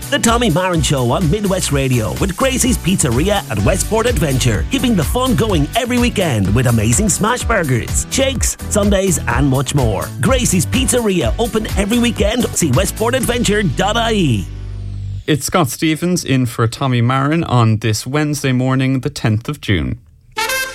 The Tommy Marin Show on Midwest Radio with Gracie's Pizzeria at Westport Adventure, keeping the fun going every weekend with amazing smash burgers, shakes, sundaes and much more. Gracie's Pizzeria, open every weekend. See westportadventure.ie. It's Scott Stevens in for Tommy Marin on this Wednesday morning, the 10th of June.